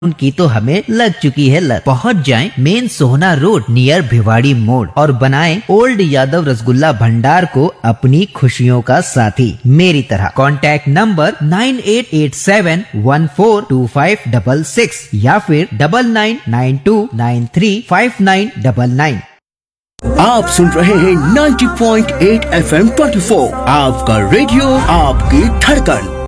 उनकी तो हमें लग चुकी है लत। पहुंच जाएं मेन सोहना रोड नियर भिवाड़ी मोड़ और बनाएं ओल्ड यादव रसगुल्ला भंडार को अपनी खुशियों का साथी मेरी तरह। कॉन्टैक्ट नंबर 9887142566 या फिर 9992935999। आप सुन रहे हैं 90.8 FM 24, आपका रेडियो आपकी धड़कन।